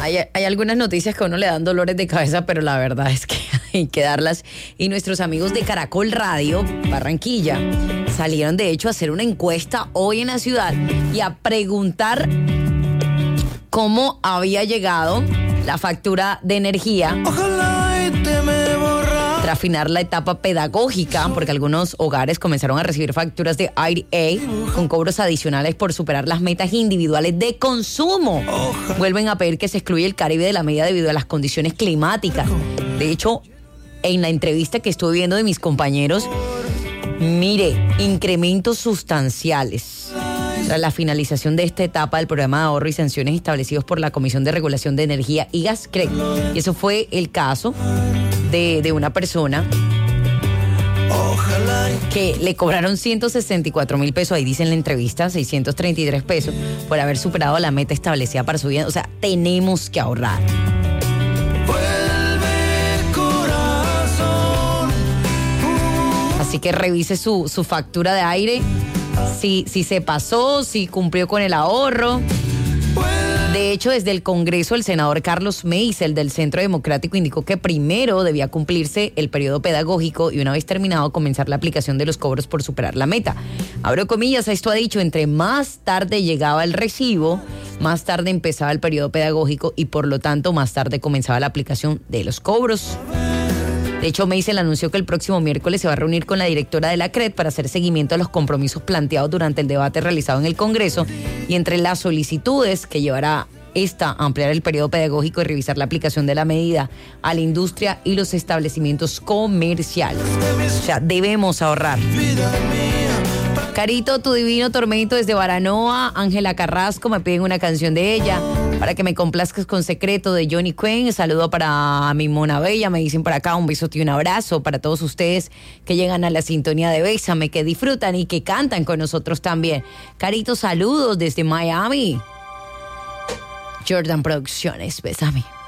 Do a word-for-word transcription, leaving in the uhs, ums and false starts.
Hay, hay algunas noticias que a uno le dan dolores de cabeza, pero la verdad es que hay que darlas. Y nuestros amigos de Caracol Radio, Barranquilla, salieron de hecho a hacer una encuesta hoy en la ciudad y a preguntar cómo había llegado la factura de energía. Ojalá y te me borra. Tras afinar la etapa pedagógica, porque algunos hogares comenzaron a recibir facturas de I D A con cobros adicionales por superar las metas individuales de consumo. Vuelven a pedir que se excluya el Caribe de la medida debido a las condiciones climáticas. De hecho, en la entrevista que estuve viendo de mis compañeros, mire, incrementos sustanciales tras la finalización de esta etapa del programa de ahorro y sanciones establecidos por la Comisión de Regulación de Energía y Gas, C R E C. Y eso fue el caso de, de una persona que le cobraron ciento sesenta y cuatro mil pesos, ahí dice en la entrevista, seiscientos treinta y tres pesos, por haber superado la meta establecida para su vida. O sea, tenemos que ahorrar. Así que revise su, su factura de aire, si, si se pasó, si cumplió con el ahorro. De hecho, desde el Congreso, el senador Carlos Meisel del Centro Democrático indicó que primero debía cumplirse el periodo pedagógico y una vez terminado comenzar la aplicación de los cobros por superar la meta. Abro comillas, esto ha dicho, entre más tarde llegaba el recibo, más tarde empezaba el periodo pedagógico y por lo tanto más tarde comenzaba la aplicación de los cobros. De hecho, Meisel anunció que el próximo miércoles se va a reunir con la directora de la C R E C para hacer seguimiento a los compromisos planteados durante el debate realizado en el Congreso y entre las solicitudes que llevará esta a ampliar el periodo pedagógico y revisar la aplicación de la medida a la industria y los establecimientos comerciales. O sea, debemos ahorrar. Carito, tu divino tormento desde Baranoa. Ángela Carrasco, me piden una canción de ella para que me complazcas con Secreto de Johnny Quinn. Saludo para mi mona bella, me dicen por acá, un besote y un abrazo para todos ustedes que llegan a la sintonía de Bésame, que disfrutan y que cantan con nosotros también. Carito, saludos desde Miami. Jordan Producciones, Bésame.